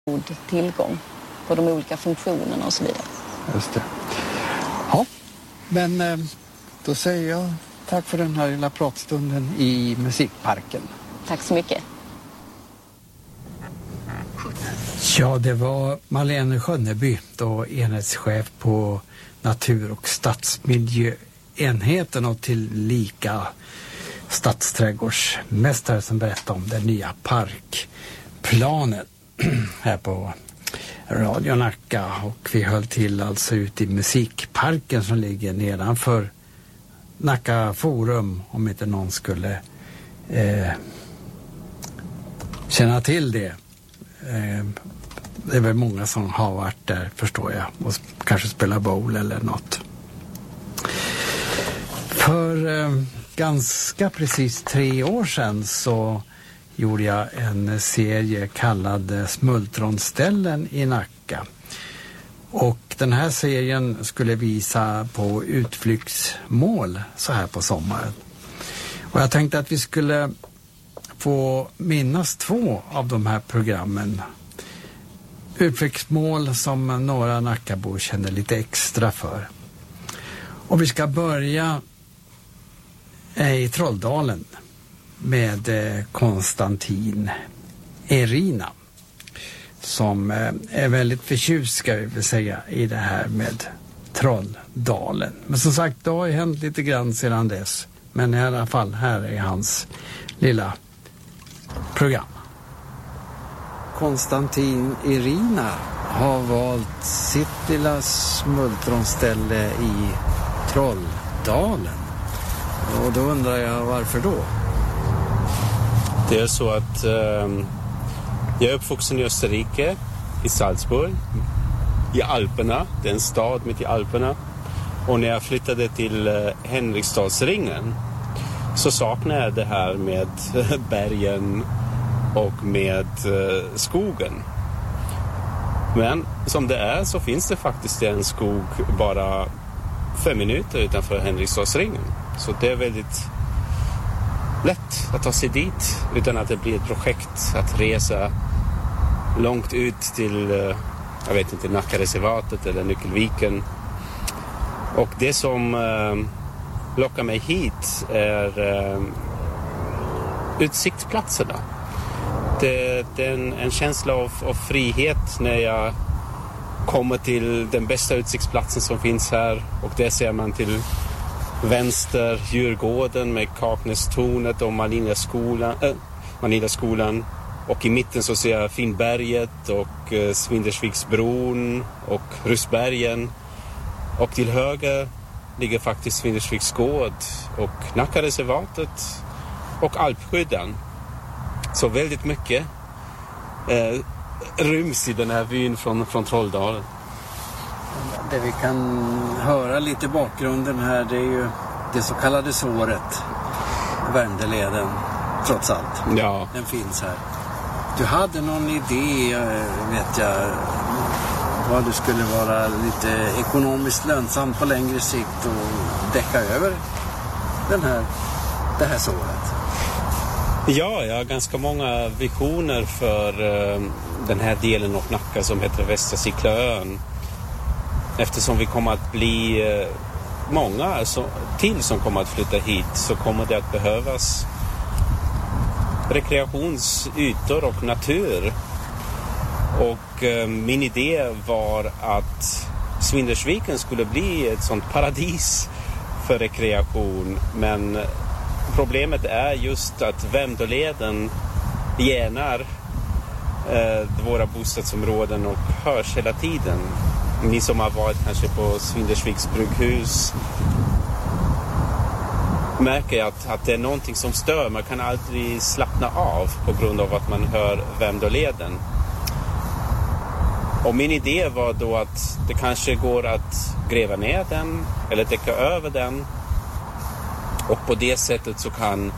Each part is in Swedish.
god tillgång på de olika funktionerna och så vidare. Just det. Ja, men då säger jag tack för den här lilla pratstunden i musikparken. Tack så mycket. Ja, det var Marlene Skönneby, då enhetschef på natur- och stadsmiljöenheten och tillika stadsträdgårdsmästare som berättade om den nya parkplanen här på Radio Nacka. Och vi höll till alltså ute i musikparken som ligger nedanför Nacka Forum, om inte någon skulle känna till det. Det är väl många som har varit där, förstår jag, och kanske spelar bowl eller något. För ganska precis 3 år sedan så gjorde jag en serie kallad Smultronställen i Nacka. Och den här serien skulle visa på utflyktsmål så här på sommaren. Och jag tänkte att vi skulle få minnas 2 av de här programmen. Utflyktsmål som några Nackabor känner lite extra för. Och vi ska börja i Trolldalen med Konstantin Erina, som är väldigt förtjust, ska vi väl säga, i det här med Trolldalen. Men som sagt, det har ju hänt lite grann sedan dess. Men i alla fall, här är hans lilla program. Konstantin Erina har valt sitt lilla smultronställe i Trolldalen. Och då undrar jag, varför då? Det är så att jag är uppvuxen i Österrike, i Salzburg, i Alperna. Det är en stad mitt i Alperna. Och när jag flyttade till Henriksdalsringen så saknade jag det här med bergen och med skogen. Men som det är så finns det faktiskt en skog bara 5 minuter utanför Henriksdalsringen. Så det är väldigt lätt att ta sig dit utan att det blir ett projekt att resa långt ut till, jag vet inte, Nackareservatet eller Nyckelviken. Och det som lockar mig hit är utsiktsplatserna. Det är en känsla av frihet när jag kommer till den bästa utsiktsplatsen som finns här. Och där ser man till vänster Djurgården med Kaknästornet och Marlinaskolan. Och i mitten så ser jag Finnberget och Svindersviksbron och Ryssbergen. Och till höger ligger faktiskt Svindersviks gård och Nackareservatet och Alpskydden. Så väldigt mycket ryms i den här vyn från Trolldalen. Det vi kan höra lite i bakgrunden här, det är ju det så kallade såret, Värmdöleden, trots allt. Ja. Den finns här. Du hade någon idé, vet jag, vad det skulle vara lite ekonomiskt lönsamt på längre sikt och däcka över det här såret? Ja, jag har ganska många visioner för den här delen av Nacka som heter Västra Siklaön. Eftersom vi kommer att bli många till som kommer att flytta hit så kommer det att behövas rekreationsytor och natur. Och min idé var att Svindersviken skulle bli ett sånt paradis för rekreation. Men problemet är just att Värmdöleden genar våra bostadsområden och hörs hela tiden. Ni som har varit kanske på Svindersviks brygghus märker att det är någonting som stör. Man kan aldrig slappna av på grund av att man hör Värmdöleden. Och min idé var då att det kanske går att gräva ner den eller täcka över den. Och på det sättet så kan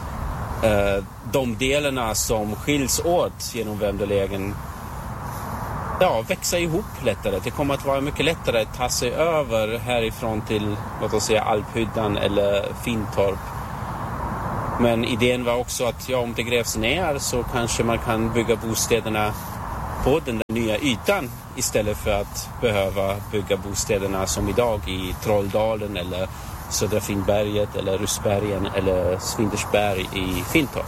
de delarna som skiljs åt genom Värmdöleden växa ihop lättare. Det kommer att vara mycket lättare att ta sig över härifrån till, låt oss säga, Alphyddan eller Fintorp. Men idén var också att om det grävs ner så kanske man kan bygga bostäderna på den där nya ytan istället för att behöva bygga bostäderna som idag i Trolldalen eller Södra Finnberget eller Ryssbergen eller Svindersberg i Finntorp.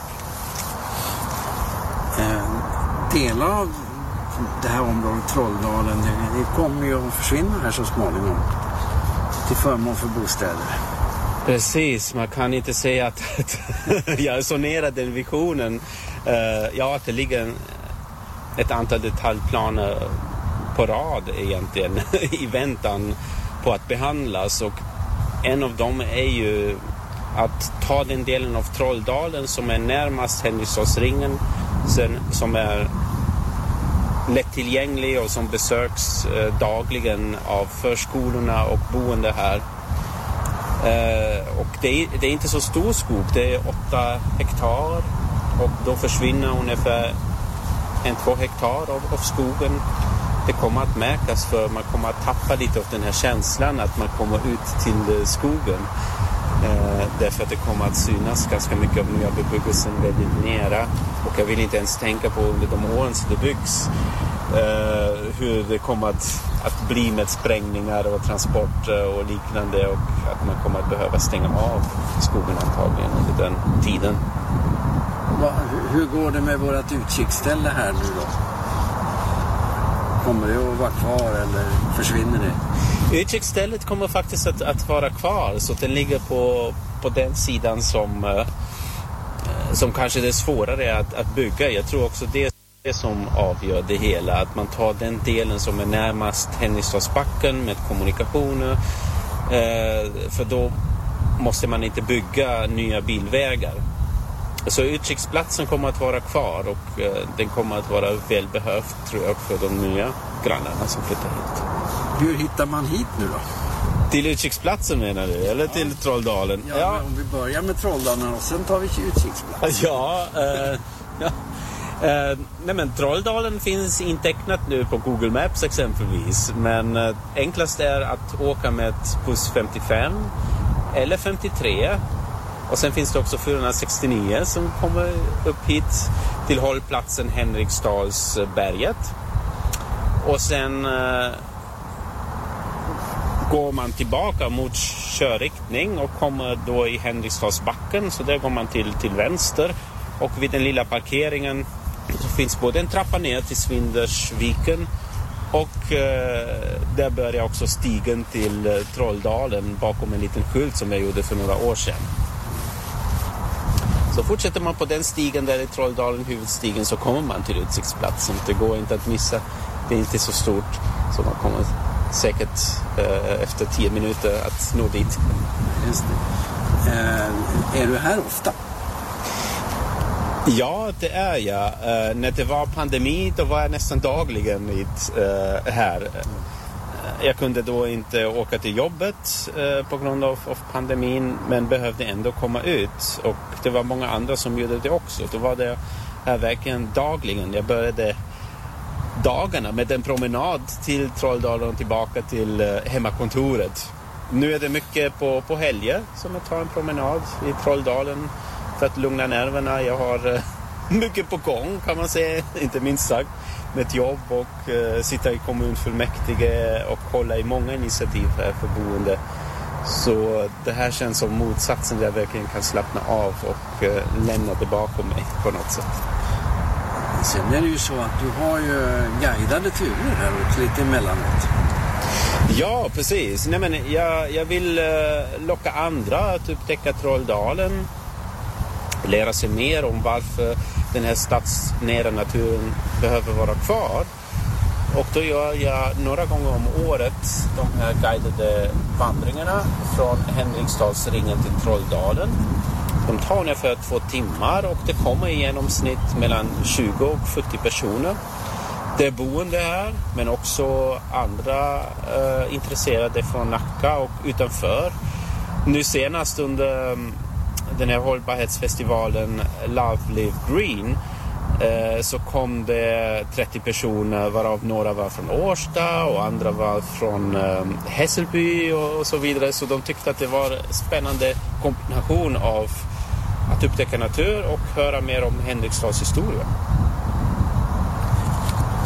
Delar av det här området Trolldalen, det kommer ju att försvinna här så småningom till förmån för bostäder. Precis, man kan inte säga att jag är så nära den visionen. Ja, att det ligger ett antal detaljplaner på rad egentligen i väntan på att behandlas, och en av dem är ju att ta den delen av Trolldalen som är närmast Henriksdalsringen, som är lättillgänglig och som besöks dagligen av förskolorna och boende här. Och det är inte så stor skog, det är 8 hektar, och då försvinner ungefär 1-2 hektar av skogen. Det kommer att märkas, för man kommer att tappa lite av den här känslan att man kommer ut till skogen. Därför att det kommer att synas ganska mycket av nya bebyggelsen väldigt nära, och jag vill inte ens tänka på under de åren som det byggs hur det kommer att bli med sprängningar och transport och liknande, och att man kommer att behöva stänga av skogen antagligen under den tiden. Hur går det med vårt utkiksställe här nu då? Kommer det att vara kvar eller försvinner det? Utkiksstället kommer faktiskt att vara kvar, så den ligger på den sidan som kanske det är svårare att bygga. Jag tror också det är det som avgör det hela, att man tar den delen som är närmast Henriksdalsbacken med kommunikationer, för då måste man inte bygga nya bilvägar. Så utkiksplatsen kommer att vara kvar, och den kommer att vara välbehövd, tror jag, för de nya grannarna som flyttar hit. Hur hittar man hit nu då? Till utkiksplatsen menar du? Eller till Trolldalen? Ja. Men om vi börjar med Trolldalen och sen tar vi utkiksplatsen. Nej, men Trolldalen finns intecknat nu på Google Maps exempelvis, men enklast är att åka med buss 55 eller 53, och sen finns det också 469 som kommer upp hit till hållplatsen Henriksdalsberget, och sen går man tillbaka mot körriktning och kommer då i Henriksdalsbacken, så där går man till vänster, och vid den lilla parkeringen så finns både en trappa ner till Svindersviken, och där börjar också stigen till Trolldalen bakom en liten skylt som jag gjorde för några år sedan. Så fortsätter man på den stigen där i Trolldalen, huvudstigen, så kommer man till utsiktsplatsen. Det går inte att missa, det är inte så stort, så man kommer säkert efter 10 minuter att nå dit. Just det. Är du här ofta? Ja, det är jag. När det var pandemi, då var jag nästan dagligen här. Jag kunde då inte åka till jobbet på grund av pandemin, men behövde ändå komma ut. Och det var många andra som gjorde det också. Då var det här verkligen dagligen. Jag började dagarna med en promenad till Trolldalen och tillbaka till hemmakontoret. Nu är det mycket på helger som jag tar en promenad i Trolldalen för att lugna nerverna. Jag har mycket på gång, kan man säga, inte minst sagt, med ett jobb och sitta i kommunfullmäktige och hålla i många initiativ här för boende. Så det här känns som motsatsen där jag verkligen kan slappna av och lämna det bakom mig på något sätt. Sen är det ju så att du har ju guidade turer här och lite emellanåt. Ja, precis. Nej, men jag vill locka andra att upptäcka Trolldalen, lära sig mer om varför den här stadsnära naturen behöver vara kvar. Och då gör jag några gånger om året de här guidade vandringarna från Henriksdalsringen till Trolldalen. De tar ungefär 2 timmar och det kommer i genomsnitt mellan 20 och 40 personer. Det är boende här, men också andra intresserade från Nacka och utanför. Nu senast under den här hållbarhetsfestivalen Love Live Green så kom det 30 personer, varav några var från Årsta och andra var från Hässelby och så vidare. Så de tyckte att det var en spännande kombination av att upptäcka natur och höra mer om Henriksdals historia.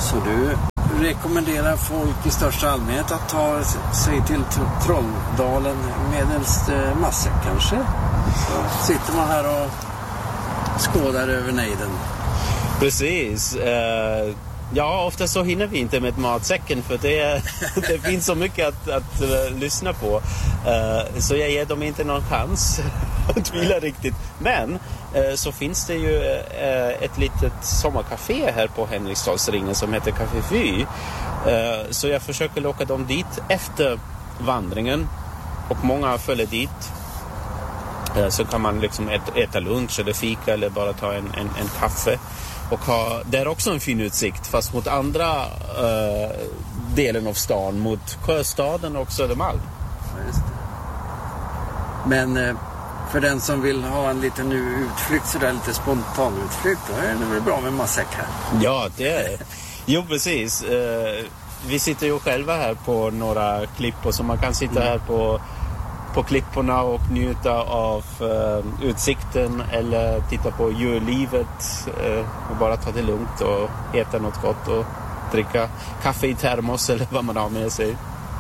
Så du rekommenderar folk i största allmänhet att ta sig till Trolldalen medelst matsäck kanske? Så sitter man här och skådar över nejden. Precis. Ja, ofta så hinner vi inte med matsäcken för det finns så mycket att lyssna på. Så jag ger dem inte någon chans att vila riktigt. Men så finns det ju ett litet sommarcafé här på Henriksdalsringen som heter Café Fy. Så jag försöker locka dem dit efter vandringen. Och många följer dit. Så kan man liksom äta lunch eller fika eller bara ta en kaffe. Och det är också en fin utsikt fast mot andra delen av stan, mot Sjöstaden och Södermalm. Ja, just det. Men för den som vill ha en liten utflykt, sådär lite spontan utflykt, då är det väl bra med matsäck här. Ja, det är det. Jo, precis. Vi sitter ju själva här på några klippor så man kan sitta här på klipporna och njuta av utsikten eller titta på djurlivet och bara ta det lugnt och äta något gott och dricka kaffe i termos eller vad man har med sig.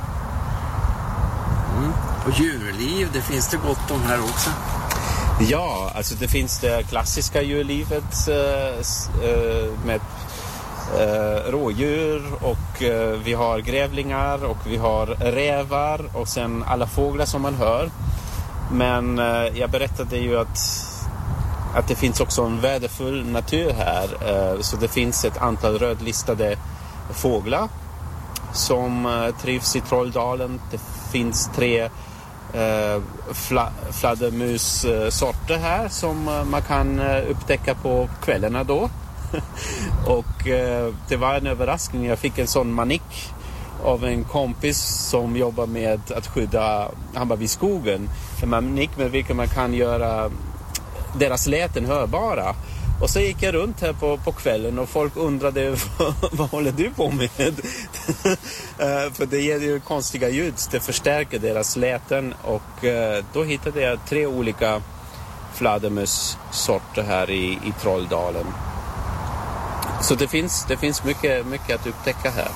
Och djurliv, det finns det gott om här också? Ja, alltså det finns det klassiska djurlivet med rådjur och vi har grävlingar och vi har rävar och sen alla fåglar som man hör. Men jag berättade ju att det finns också en värdefull natur här. Så det finns ett antal rödlistade fåglar som trivs i Trolldalen. Det finns 3 fladdermussorter här som man kan upptäcka på kvällarna då. Och det var en överraskning. Jag fick en sån manik av en kompis som jobbar med att skydda Hammarbyskogen. En manik med vilken man kan göra deras läten hörbara. Och så gick jag runt här på kvällen och folk undrade vad håller du på med? För det ger ju konstiga ljud. Det förstärker deras läten och då hittade jag 3 olika fladdermussorter här i Trolldalen. Så det finns mycket att upptäcka här.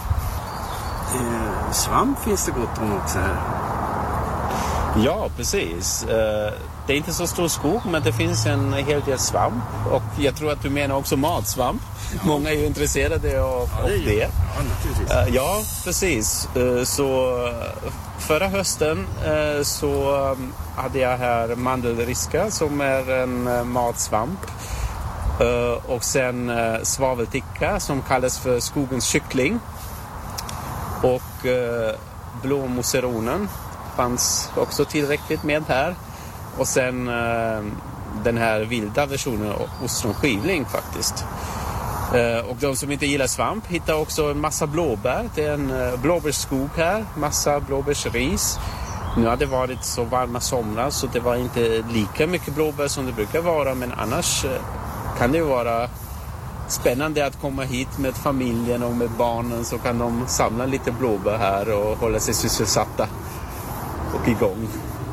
Svamp finns det gott om också här. Ja, precis. Det är inte så stor skog, men det finns en hel del svamp. Och jag tror att du menar också matsvamp. Ja. Många är ju intresserade av det. Ja, naturligtvis. Ja, precis. Så förra hösten så hade jag här mandelriska som är en matsvamp. Och sen svavelticka som kallas för skogens kyckling. Och blåmoseronen fanns också tillräckligt med här. Och sen den här vilda versionen av ostronskivling faktiskt. Och de som inte gillar svamp hittar också en massa blåbär. Det är en blåbärsskog här, massa blåbärsris. Nu har det varit så varma somrar så det var inte lika mycket blåbär som det brukar vara, men annars kan det ju vara spännande att komma hit med familjen och med barnen, så kan de samla lite blåbär här och hålla sig sysselsatta och igång.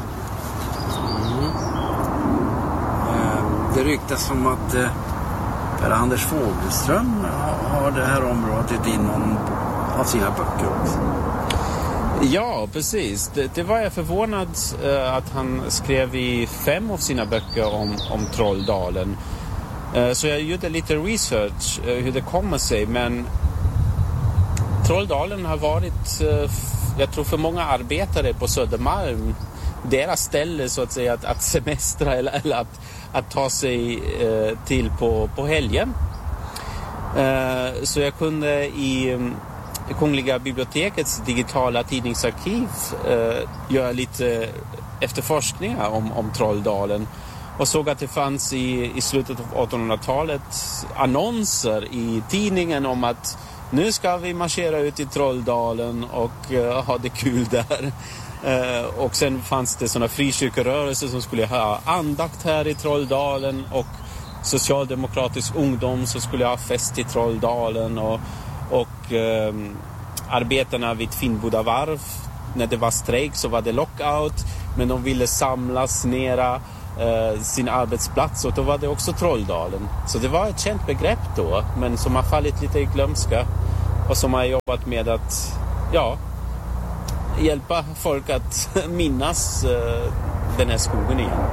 Det ryktas som att Per-Anders Fogelström har det här området i någon av sina böcker också. Ja, precis. Det var jag förvånad att han skrev i 5 av sina böcker om Trolldalen. Så jag gjorde lite research hur det kommer sig, men Trolldalen har varit, jag tror för många arbetare på Södermalm, deras ställe så att säga att semestra eller att ta sig till på helgen. Så jag kunde i Kungliga bibliotekets digitala tidningsarkiv göra lite efterforskningar om Trolldalen och såg att det fanns i slutet av 1800-talet annonser i tidningen om att nu ska vi marschera ut i Trolldalen och ha det kul där. Och sen fanns det sådana frikyrkorörelser som skulle ha andakt här i Trolldalen och socialdemokratisk ungdom som skulle ha fest i Trolldalen och arbetarna vid Finnboda varv, när det var strejk så var det lockout, men de ville samlas nära sin arbetsplats och då var det också Trolldalen. Så det var ett känt begrepp då, men som har fallit lite i glömska och som har jobbat med att hjälpa folk att minnas den här skogen igen.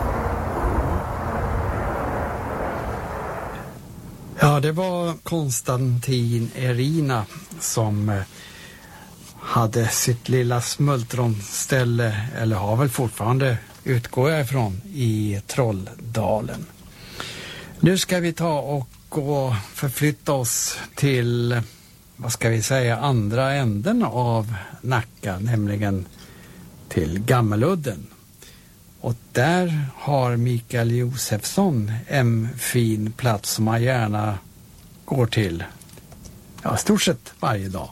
Ja, det var Konstantin Erina som hade sitt lilla smultronställe, eller har väl fortfarande, utgår jag ifrån, i Trolldalen. Nu ska vi ta och förflytta oss till, vad ska vi säga, andra änden av Nacka, nämligen till Gammeludden. Och där har Mikael Josefsson en fin plats som man gärna går till, stort sett varje dag.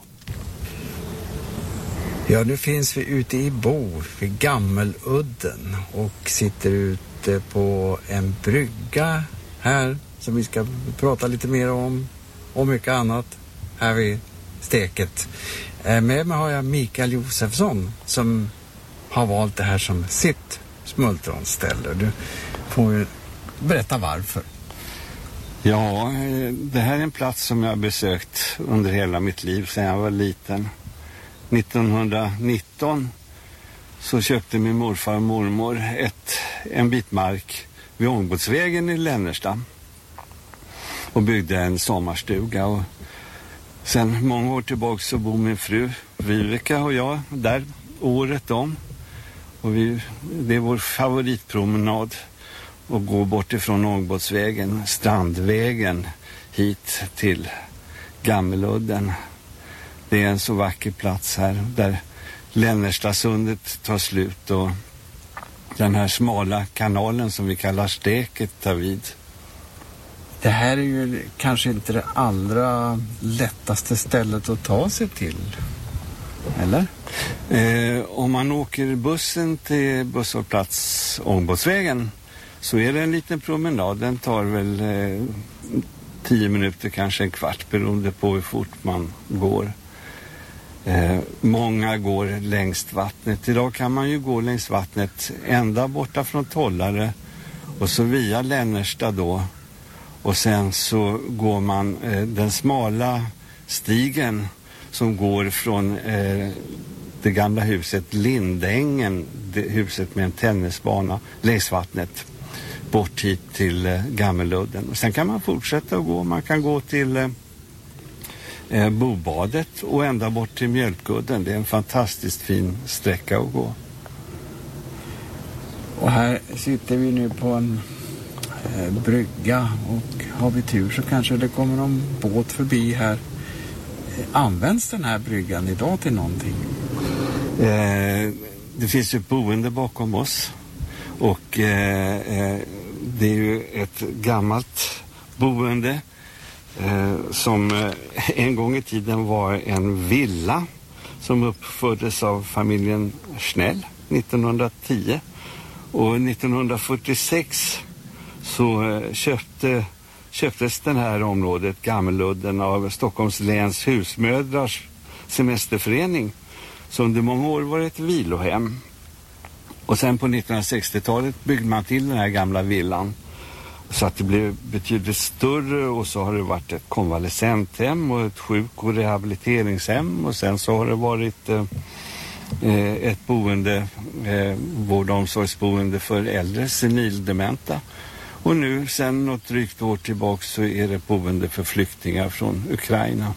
Ja, nu finns vi ute i Bor vid Gammeludden och sitter ute på en brygga här som vi ska prata lite mer om och mycket annat här vid steket. Med mig har jag Mikael Josefsson som har valt det här som sitt smultronställe. Du får ju berätta varför. Ja, det här är en plats som jag har besökt under hela mitt liv sedan jag var liten. 1919 så köpte min morfar och mormor en bit mark vid Ångbåtsvägen i Lännersta och byggde en sommarstuga. Och sen många år tillbaka så bor min fru Viveka och jag där året om. Och det är vår favoritpromenad att gå bort ifrån Ångbåtsvägen, Strandvägen, hit till Gammeludden. Det är en så vacker plats här där Lännerstasundet tar slut och den här smala kanalen som vi kallar Steket tar vid. Det här är ju kanske inte det allra lättaste stället att ta sig till, eller? Om man åker bussen till busshållplats Ångbåtsvägen så är det en liten promenad. Den tar väl 10 minuter, kanske en kvart, beroende på hur fort man går. Många går längs vattnet. Idag kan man ju gå längs vattnet ända borta från Tollare och så via Lännersta då. Och sen så går man den smala stigen som går från det gamla huset Lindängen, huset med en tennisbana längs vattnet, bort hit till Gammeludden. Och sen kan man fortsätta att gå. Man kan gå till Bobadet och ända bort till Mjölkudden. Det är en fantastiskt fin sträcka att gå. Och här sitter vi nu på en brygga och har vi tur så kanske det kommer någon båt förbi här. Används den här bryggan idag till någonting? Det finns ju boende bakom oss och det är ju ett gammalt boende som en gång i tiden var en villa som uppfördes av familjen Schnell 1910 och 1946 så köptes det här området Gammeludden av Stockholms läns husmödrars semesterförening som under många år var ett vilohem. Och sen på 1960-talet byggde man till den här gamla villan så att det blev betydligt större och så har det varit ett konvalescenthem och ett sjuk- och rehabiliteringshem och sen så har det varit ett boende, vård- och omsorgsboende för äldre senildementa. Och nu sen något drygt år tillbaka så är det boende för flyktingar från Ukraina.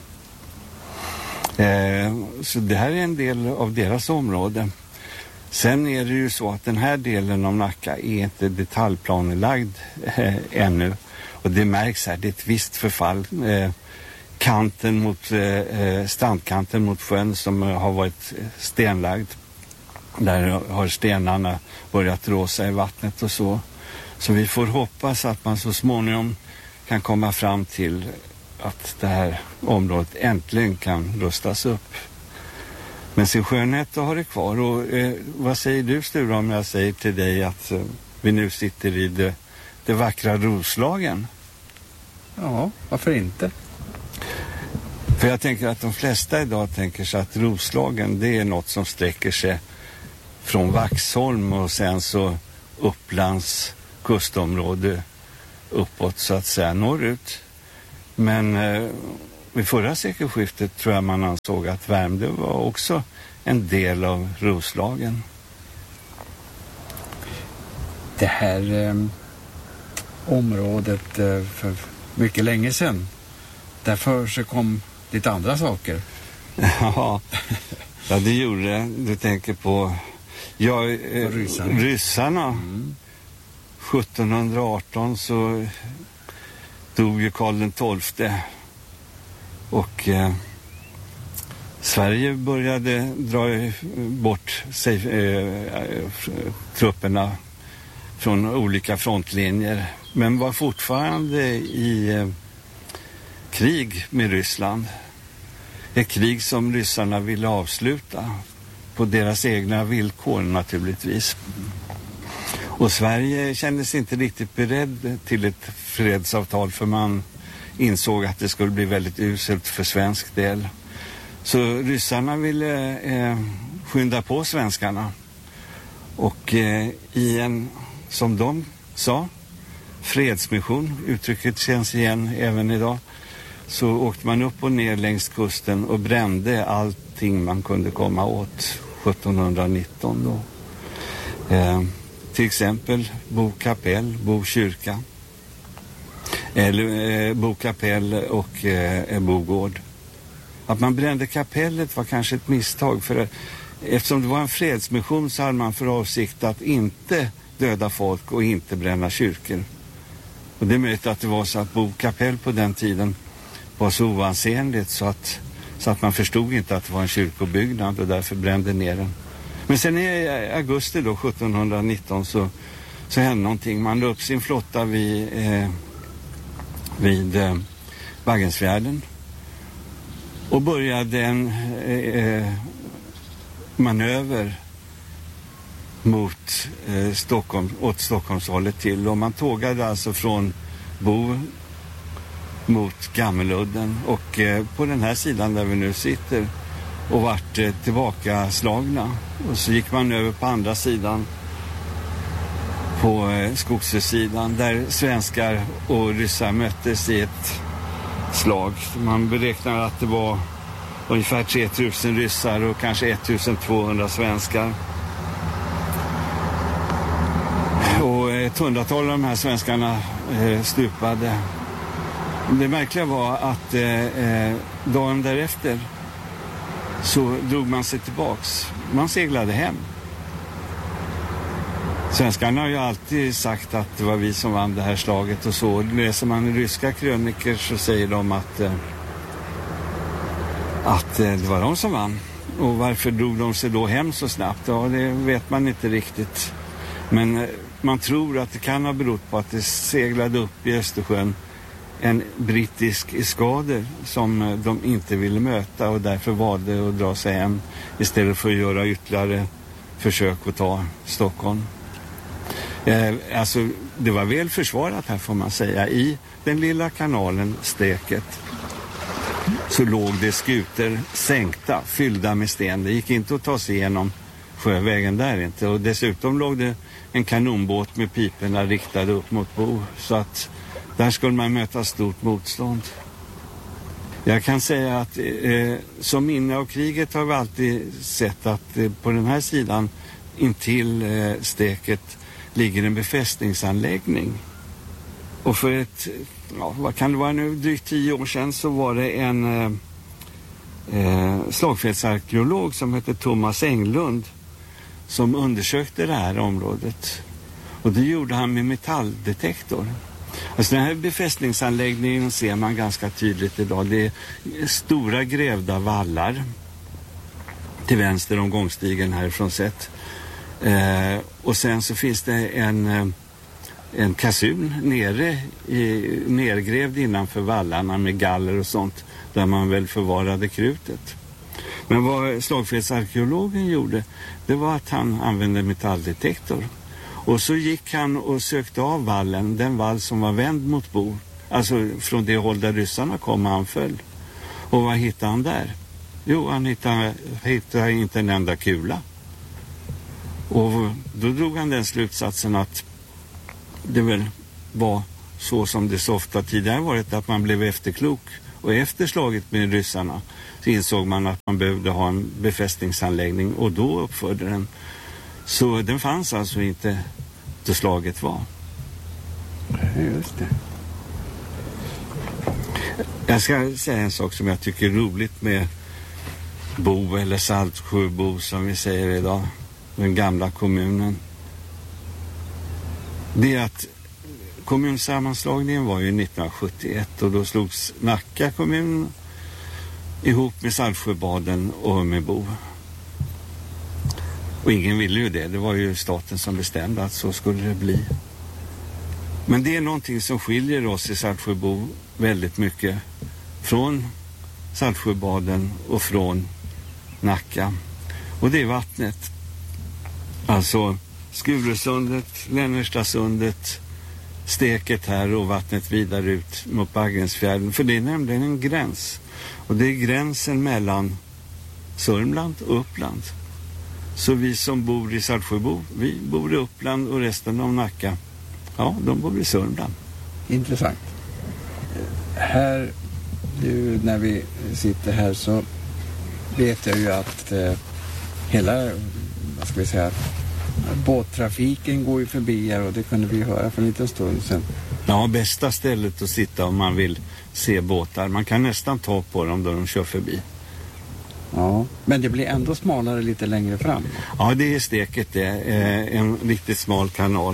Så det här är en del av deras område. Sen är det ju så att den här delen av Nacka är inte detaljplanelagd ännu. Och det märks här, det är ett visst förfall. Kanten mot, strandkanten mot sjön som har varit stenlagd. Där har stenarna börjat råsa i vattnet och så. Så vi får hoppas att man så småningom kan komma fram till att det här området äntligen kan rustas upp. Men sin skönhet har det kvar. Och vad säger du, Sture, om jag säger till dig att vi nu sitter i det vackra Roslagen? Ja, varför inte? För jag tänker att de flesta idag tänker sig att Roslagen, det är något som sträcker sig från Vaxholm och sen så Upplands kustområde uppåt så att säga norrut. Men vid förra sekelskiftet tror jag man ansåg att Värmdö var också en del av Roslagen. Det här området för mycket länge sedan, därför så kom lite andra saker. Ja, det gjorde det. Du tänker på ryssarna. 1718 så dog ju Karl XII och Sverige började dra bort sig, trupperna från olika frontlinjer, men var fortfarande i krig med Ryssland. Ett krig som ryssarna ville avsluta på deras egna villkor naturligtvis. Och Sverige kändes inte riktigt beredd till ett fredsavtal, för man insåg att det skulle bli väldigt uselt för svensk del. Så ryssarna ville skynda på svenskarna. Och i en, som de sa, fredsmission, uttrycket känns igen även idag, så åkte man upp och ner längs kusten och brände allting man kunde komma åt 1719 då. Till exempel Bo kapell, Bo kyrka, eller Bo kapell och Bogård. Att man brände kapellet var kanske ett misstag, för eftersom det var en fredsmission så hade man för avsikt att inte döda folk och inte bränna kyrkor. Och det är möjligt att det var så att Bo kapell på den tiden var så oansenligt så att man förstod inte att det var en kyrkobyggnad och därför brände ner den. Men sen i augusti då 1719 så hände någonting. Man la upp sin flotta vid Baggensfjärden och började en manöver mot åt Stockholmshållet till, och man tågade alltså från Bo mot Gammeludden och på den här sidan där vi nu sitter och vart tillbaka slagna, och så gick man över på andra sidan på Skogshusssidan där svenskar och ryssar möttes i ett slag. Man beräknar att det var ungefär 3000 ryssar och kanske 1200 svenskar. Och ett hundratal av de här svenskarna stupade. Det märkliga var att dagen därefter så drog man sig tillbaks. Man seglade hem. Svenskarna har ju alltid sagt att det var vi som vann det här slaget, och så läser man i ryska kröniker så säger de att det var de som vann. Och varför drog de sig då hem så snabbt? Ja, det vet man inte riktigt. Men man tror att det kan ha berott på att det seglade upp i Östersjön en brittisk eskader som de inte ville möta, och därför valde att dra sig hem istället för att göra ytterligare försök att ta Stockholm. Alltså det var väl försvarat här, får man säga. I den lilla kanalen Steket så låg det skuter sänkta, fyllda med sten. Det gick inte att ta sig igenom sjövägen där inte, och dessutom låg det en kanonbåt med piporna riktade upp mot Bo, så att där skulle man möta stort motstånd. Jag kan säga att som minne av kriget har vi alltid sett att på den här sidan intill Steket ligger en befästningsanläggning. Och för vad kan det vara nu, drygt 10 år sedan så var det en slagfältsarkeolog som hette Thomas Englund som undersökte det här området. Och det gjorde han med metalldetektor. Alltså den här befästningsanläggningen ser man ganska tydligt idag. Det är stora grävda vallar till vänster om gångstigen härifrån sett. Och sen så finns det en kasun nergrävd innanför vallarna med galler och sånt där man väl förvarade krutet. Men vad slagfältsarkeologen gjorde, det var att han använde metalldetektor. Och så gick han och sökte av vallen, den vall som var vänd mot Bo. Alltså från det håll där ryssarna kom och anföll. Och vad hittade han där? Jo, han hittade inte en enda kula. Och då drog han den slutsatsen att det väl var så som det så ofta tidigare varit, att man blev efterklok Och efter slaget med ryssarna så insåg man att man behövde ha en befästningsanläggning och då uppförde den. Så den fanns alltså inte då slaget var. Just det. Jag ska säga en sak som jag tycker är roligt med Bo eller Saltsjöbo som vi säger idag, den gamla kommunen. Det är att kommunsammanslagningen var ju 1971 och då slogs Nacka kommun ihop med Saltsjöbaden och med Bo. Och ingen ville ju det. Det var ju staten som bestämde att så skulle det bli. Men det är någonting som skiljer oss i Saltsjöbo väldigt mycket från Saltsjöbaden och från Nacka. Och det är vattnet. Alltså Skuresundet, Lännerstasundet, Steket här och vattnet vidare ut mot Baggensfjärden. För det är nämligen en gräns. Och det är gränsen mellan Sörmland och Uppland. Så vi som bor i Saltsjöbo, vi bor i Uppland och resten av Nacka, ja, de bor i Sörmland. Intressant. Här, nu när vi sitter här så vet jag ju att hela, vad ska vi säga, båttrafiken går ju förbi här och det kunde vi höra för en liten stund sedan. Ja, bästa stället att sitta om man vill se båtar. Man kan nästan ta på dem då de kör förbi. Ja, men det blir ändå smalare lite längre fram. Ja, det är Steket det. En riktigt smal kanal.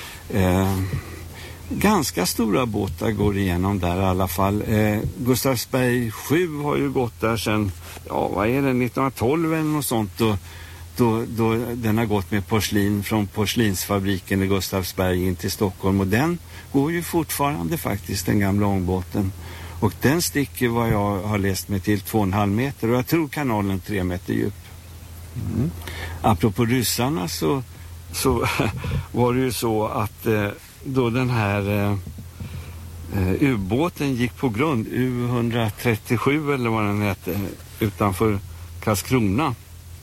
Ganska stora båtar går igenom där i alla fall. Gustavsberg 7 har ju gått där sedan, ja vad är det, 1912 eller något sånt. Då den har gått med porslin från porslinsfabriken i Gustavsberg in till Stockholm. Och den går ju fortfarande faktiskt, den gamla ångbåten. Och den sticker vad jag har läst mig till 2,5 meter. Och jag tror kanalen 3 meter djup. Mm. Apropå ryssarna så var det ju så att då den här ubåten gick på grund, U-137 eller vad den hette, utanför Karlskrona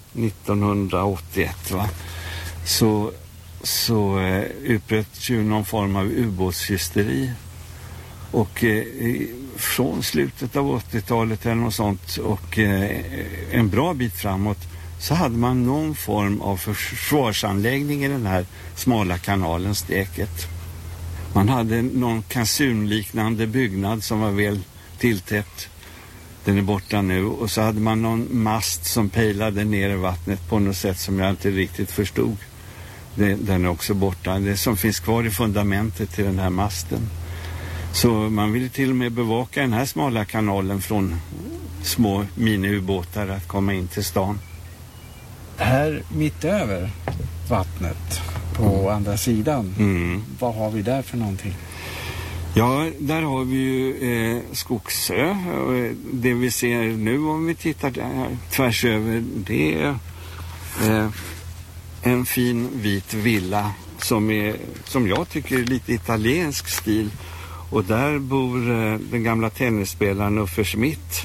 1981 va? Så utbröt ju någon form av ubåtshysteri. Och från slutet av 80-talet eller något sånt och en bra bit framåt så hade man någon form av försvarsanläggning i den här smala kanalen Steket. Man hade någon kasunliknande byggnad som var väl tilltäppt. Den är borta nu. Och så hade man någon mast som pejlade ner i vattnet på något sätt som jag inte riktigt förstod. Den är också borta. Det som finns kvar i fundamentet till den här masten. Så man ville till och med bevaka den här smala kanalen från små miniubåtar att komma in till stan. Här mitt över vattnet på andra sidan, vad har vi där för någonting? Ja, där har vi ju Skogsö. Det vi ser nu om vi tittar där tvärs över, det är en fin vit villa som jag tycker är lite italiensk stil. Och där bor den gamla tennisspelaren Uffe Schmidt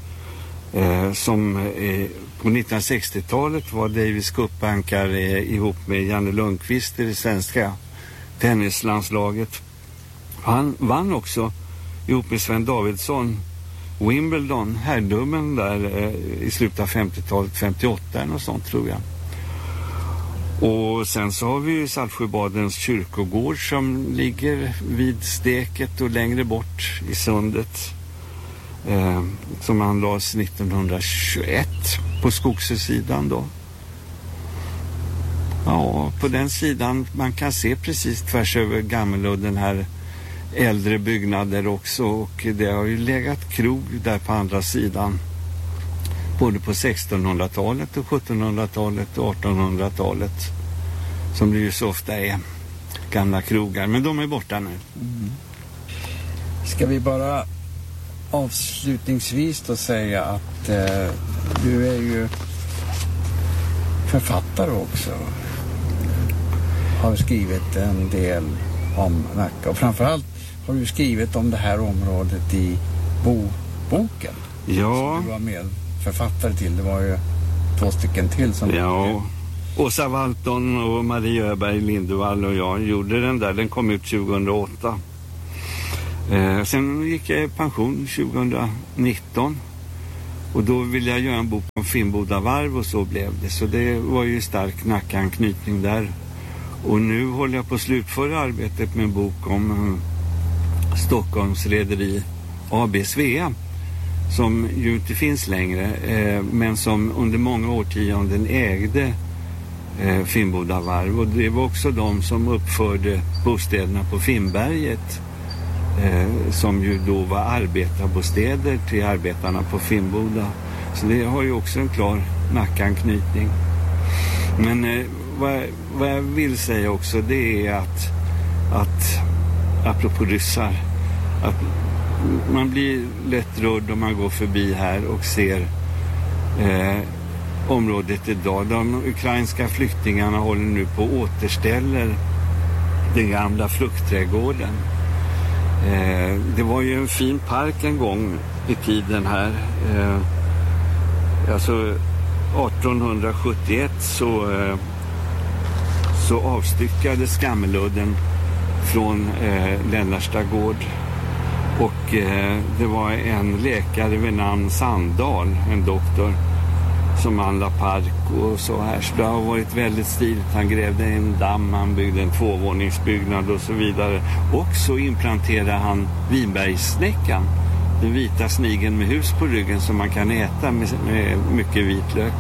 som på 1960-talet var Davis Cup-ankare ihop med Janne Lundqvist i det svenska tennislandslaget. Han vann också ihop med Sven Davidsson Wimbledon, herrdummen där i slutet av 50-talet, 58 eller något sånt tror jag. Och sen så har vi ju Saltsjöbadens kyrkogård som ligger vid Steket och längre bort i sundet. Som anlades 1921 på Skogssidan då. Ja, på den sidan man kan se precis tvärs över Gammeludden här äldre byggnader också. Och det har ju legat krog där på andra sidan. Både på 1600-talet och 1700-talet och 1800-talet. Som det ju så ofta är gamla krogar. Men de är borta nu. Mm. Ska vi bara avslutningsvis då säga att du är ju författare också. Har skrivit en del om Nacka. Och framförallt har du skrivit om det här området i boken. Ja. Som du var med författare till. Det var ju 2 stycken till som... Ja. Åsa Walton och Marie Öberg Lindevall och jag gjorde den där. Den kom ut 2008. Sen gick jag i pension 2019 och då ville jag göra en bok om Finnboda varv och så blev det. Så det var ju stark Nacka-anknytning där. Och nu håller jag på att slutföra arbetet med en bok om Stockholms rederi AB Svea som ju inte finns längre men som under många årtionden ägde Finnboda varv. Och det var också de som uppförde bostäderna på Finnberget som ju då var arbetarbostäder till arbetarna på Finnboda. Så det har ju också en klar Nacka-anknytning. Men vad jag vill säga också det är att apropå ryssar, att man blir lätt rörd om man går förbi här och ser området idag. De ukrainska flyktingarna håller nu på att återställa den gamla fruktträdgården. Det var ju en fin park en gång i tiden här. Alltså 1871 så avstyckades Gammeludden från Lennarsta gård. Och det var en läkare vid namn Sandahl, en doktor, som anlade park och så här. Så det har varit väldigt stiligt. Han grävde en damm, han byggde en tvåvåningsbyggnad och så vidare. Och så implanterade han vinbergssnäckan, den vita snigeln med hus på ryggen som man kan äta med mycket vitlök.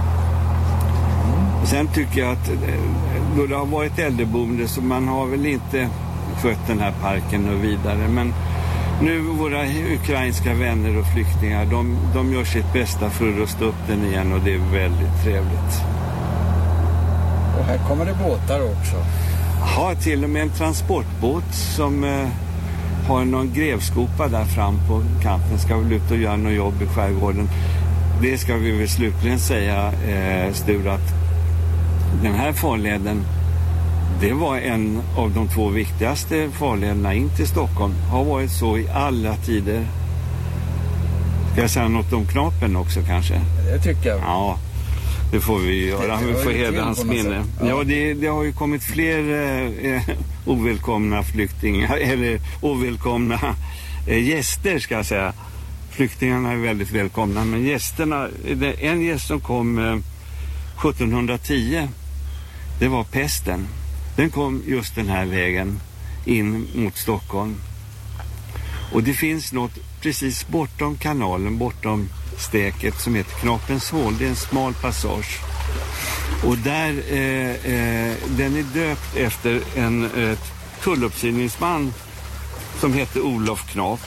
Och sen tycker jag att då det har varit äldreboende så man har väl inte skött den här parken och vidare. Men nu våra ukrainska vänner och flyktingar, de gör sitt bästa för att rusta upp den igen och det är väldigt trevligt. Och här kommer det båtar också. Ja, till och med en transportbåt som har någon grävskopa där fram på kanten. Ska väl ut och göra något jobb i skärgården. Det ska vi väl slutligen säga, Sture, att den här farleden, det var en av de 2 viktigaste farlederna in till Stockholm. Har varit så i alla tider. Ska jag säga något om Knapen också kanske? Det tycker jag. Ja, det får vi göra. Vi får hedra hans minne. Ja, det har ju kommit fler ovälkomna flyktingar, eller ovälkomna gäster ska jag säga. Flyktingarna är väldigt välkomna, men gästerna, en gäst som kom 1710, det var pesten. Den kom just den här vägen in mot Stockholm. Och det finns något precis bortom kanalen, bortom stäket som heter Knapens hål. Det är en smal passage. Och där, den är döpt efter en tulluppsyningsman som heter Olof Knap.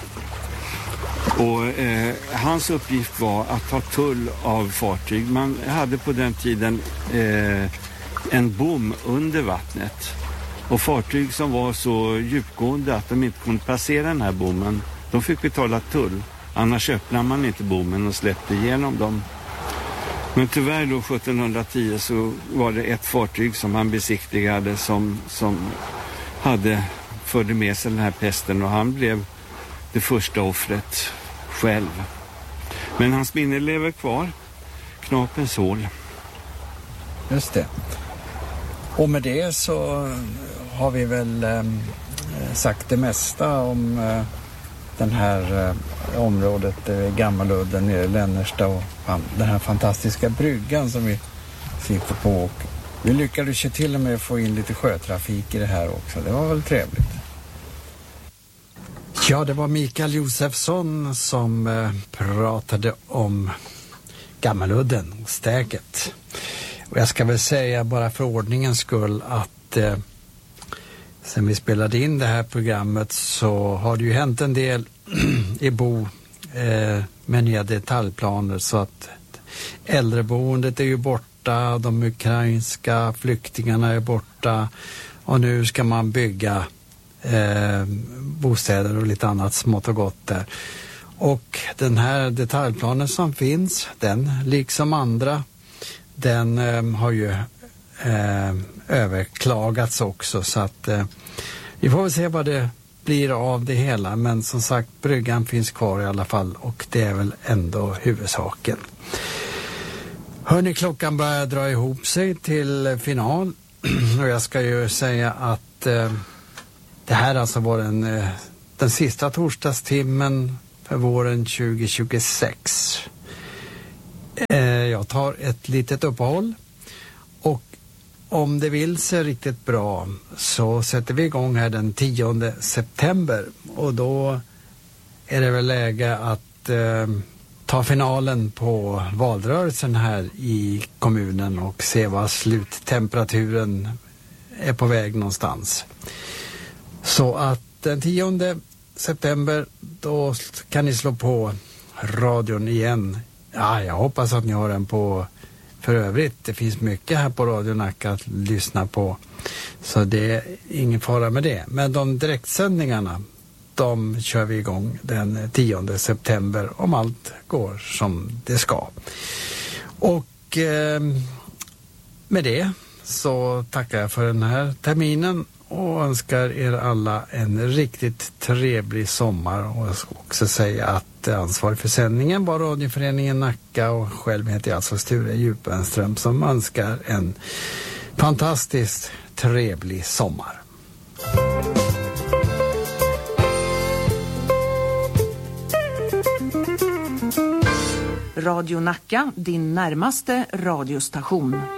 Och hans uppgift var att ta tull av fartyg. Man hade på den tiden en bom under vattnet. Och fartyg som var så djupgående att de inte kunde passera den här bommen, de fick betala tull. Annars öppnade man inte bommen och släppte igenom dem. Men tyvärr då 1710 så var det ett fartyg som han besiktigade som förde med sig den här pesten och han blev det första offret själv. Men hans minne lever kvar. Knapens hål. Just det. Och med det så har vi väl sagt det mesta om den här området, Gammeludden nere i Lennarsta och den här fantastiska bryggan som vi sitter på. Och vi lyckades ju till och med få in lite sjötrafik i det här också. Det var väl trevligt. Ja, det var Mikael Josefsson som pratade om Gammeludden och stäket. Och jag ska väl säga bara för ordningens skull att sen vi spelade in det här programmet så har det ju hänt en del i Bo med nya detaljplaner, så att äldreboendet är ju borta, de ukrainska flyktingarna är borta och nu ska man bygga bostäder och lite annat smått och gott där. Och den här detaljplanen som finns, den liksom andra, den har ju överklagats också, så att vi får väl se vad det blir av det hela, men som sagt, bryggan finns kvar i alla fall och det är väl ändå huvudsaken. Hörrni, klockan börjar dra ihop sig till final och jag ska ju säga att det här alltså var den den sista torsdagstimmen för våren 2026. Jag tar ett litet uppehåll och om det vill sig riktigt bra så sätter vi igång här den 10 september och då är det väl läge att ta finalen på valrörelsen här i kommunen och se vad sluttemperaturen är på väg någonstans. Så att den 10 september då kan ni slå på radion igen. Ja, jag hoppas att ni har den på för övrigt. Det finns mycket här på Radio Nacka att lyssna på. Så det är ingen fara med det. Men de direktsändningarna, de kör vi igång den 10 september om allt går som det ska. Och med det så tackar jag för den här terminen och önskar er alla en riktigt trevlig sommar. Och jag ska också säga att ansvarig för sändningen var Radioföreningen Nacka och själv heter jag alltså Sture Djupenström som önskar en fantastiskt trevlig sommar. Radio Nacka, din närmaste radiostation.